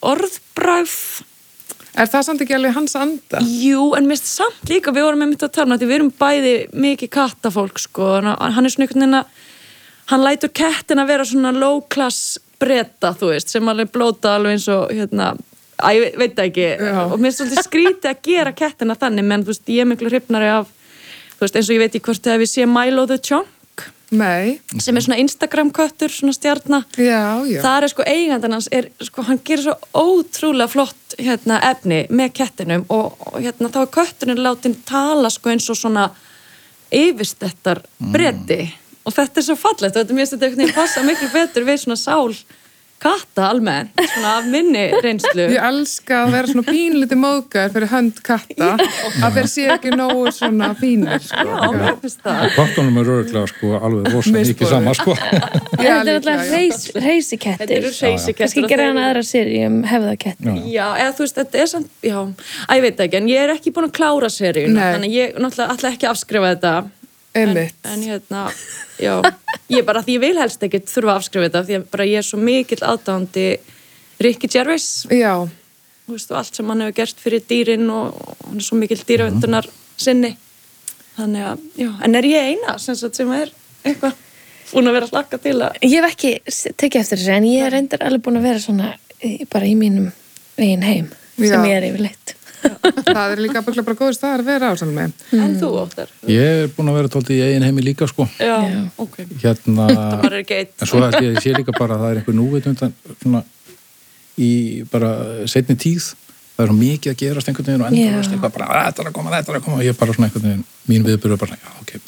orðbragð. Það samt ekki alveg hans anda? Jú, en mér samt líka, við vorum einmitt að tala því við erum bæði mikið kattafólk, sko, hann svona einhvern veginn að, hann lætur kettina vera svona low class breta, þú veist, sem alveg blóta alveg eins og, ég veit það ekki, og mér svolítið skrítið að gera kettina þannig, menn, þú veist, ég miklu hrifnari af, þú veist, eins og ég veit ekki hvort við sé Milo the Chunk, Nei. Sem svona Instagram-köttur, svona stjarna. Já. Það sko eigandinn hans sko, hann gerir svo ótrúlega flott efni með kettinum og þá kötturinn látin tala sko eins og svona yfirstettar breti og þetta svo fallegt og þetta mér finnst þetta passa miklu betur við svona sál katta almennt, svona af minni reynslu. Ég elska að vera svona pínlítið móðgæður fyrir hönd katta að þeir sé ekki nógu svona fínir sko. Já, mér finnst það. Kattunum örugglega sko alveg rosa mikið sama sko. Þetta er alltaf reysikettir. Þetta eru reysikettir. Kannski gera hann aðra seríum hefðakettir. Já, eða þú veist, þetta samt, já, ég veit ekki, en ég ekki búin að klára seríuna, þannig ég náttúrulega ætla ekki að afskrifa þetta. Einmitt. En já, ég bara því ég vil helst ekki þurfa að afskrifa þetta því að bara ég svo mikill aðdáandi Ricky Gervais. Já. Þú veist, og allt sem hann hefur gert fyrir dýrin og hann svo mikill dýravöndunar sinni. Þannig að, já, en ég eina sem eitthvað búin að vera að hlakka til að... Ég hef ekki tekið eftir þessu, en ég reyndar alveg búin að vera svona bara í mínum eigin heim sem ég yfirleitt. Það líka bara góður staðar að vera á Salmi. En þú, Óttar? Ég búin að vera tóltið í eigin heimi líka sko. Já, ok. Það var ekki eitt. En svo ég sé líka bara að það einhver núvitund svona í bara seinni tíð. Það svo mikið að gerast einhvern veginn og endurist eitthvað bara þetta er að koma og ég bara svona einhvern veginn mín viðburður bara, já, ok.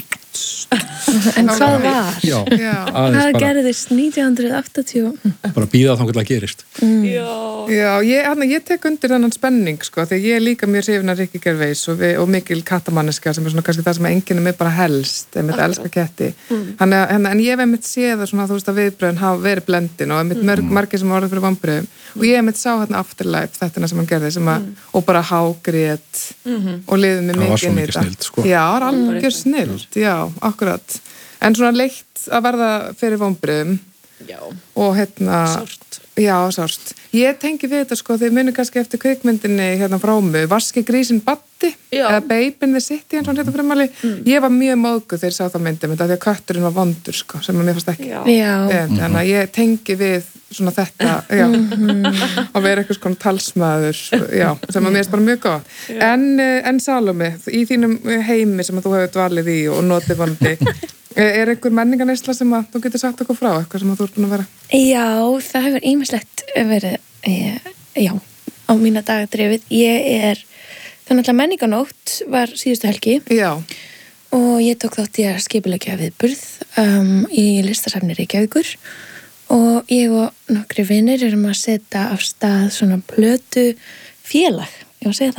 En hvað var? Hvað gerðist 1980? Bara bíða þá hvernig það gerist. Já, ég tek undir þennan spenning sko, þegar ég líka mér hrifin að Ricky Gervais og mikil kattamanniska sem svona kannski það sem enginn mig bara helst, einmitt elska ketti. En ég hef einmitt séð að svona, þú veist að viðbröðin hafa verið blendin og einmitt margir sem orðið fyrir vonbrigðum og ég einmitt sá hérna Afterlife þetta sem hann gerði og bara hágrét og liðið mig mikið inn í þetta. Snild, sko. Já, það var algjör snild, já, akkurat. En svona leitt að verða fyrir vonbrigðum og sárt. Já, sárt. Ég tengi við þetta sko, þið munið kannski eftir kvikmyndinni frá mig, Vaski grísin Batti eða Babe in the City eins og hann frimali. Ég var mjög móðguð þegar ég sá það myndum því að kötturinn var vondur sko, sem að mér fannst ekki. Þannig að ég tengi við svona þetta að vera eitthvað svona talsmaður sem að mér finnst bara mjög gott. En Salome, í þínum heimi sem að þú hefur dvalið í og notið vonandi einhver menningarneysla sem að þú getur sagt okkur frá, eitthvað sem að þú ert búin að vera? Já, það hefur ýmislegt verið, á mína dagadrifið. Þannig að menningarnótt var síðustu helgi. Já. Og ég tók þátt í að skipuleggja viðburð í listasafni Reykjavíkur og ég og nokkri vinir erum að setja af stað svona plötu félag, ég var að segja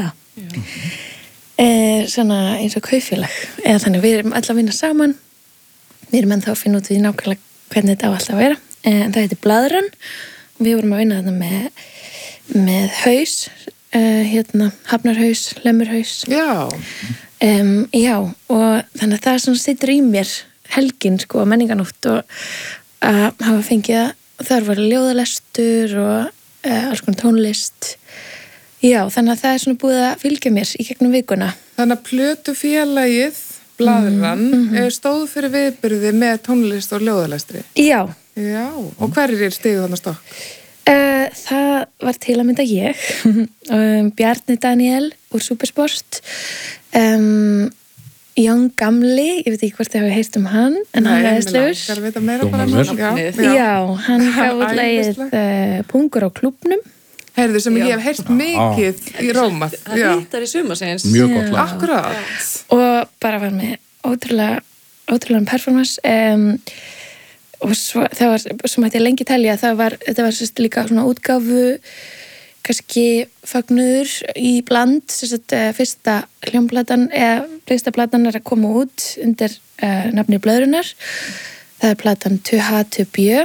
það. Svona eins og kaupfélag, eða þannig við erum alltaf að vinna saman. Við erum ennþá að finna út við nákvæmlega hvernig þetta á alltaf að vera. En það heitir Blaðran. Við vorum að vinna þetta með haus, hafnarhaus, lemurhaus. Já. Já, og þannig að það svona situr í mér helgin, sko, menningarnótt og að hafa fengið að þar var ljóðalestur og alls konar tónlist. Já, þannig að það svona búið að fylgja mér í gegnum vikuna. Þannig að plötufélagið Blaðran stóð fyrir viðburði með tónlist og ljóðalestri. Já. Já, og hverjir stigu þannig stokk? Það var til að mynda ég, Bjarni Daniel úr Supersport, Jón Gamli, ég veit ekki hvort þið hafi heyrt hann, en hann er æðislegur. Já, hann gaf út lagið Pungur á klúbbnum. Heyrðu, sem ég hef heyrt mikið í Rómað. Það hittar í sumarsins. Mjög gott lag. Akkurát. Og bara var með ótrúlega performance og svo mætti ég lengi telja þetta var sérst líka svona útgáfu kannski fagnuður í bland sérst fyrsta hljómplatan eða fyrsta platan að koma út undir nafni Blöðrunar. Það platan Tuha Tubjö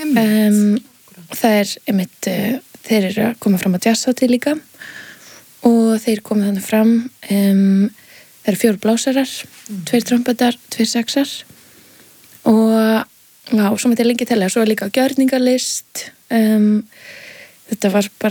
það einmitt þeir eru að koma fram á jazzhátíð líka og þeir koma þannig fram það eru 4 blásarar 2 trompetar, 2 saxar og svo mætti ég lengi telja svo líka gjörningalist þetta var bara